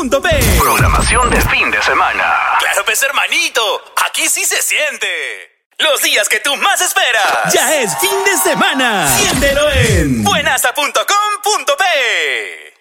buenaza.com.pe. Programación de fin de semana. Claro, pues hermanito, aquí sí se siente. Los días que tú más esperas. Ya es fin de semana. Siéntelo en buenaza.com.pe.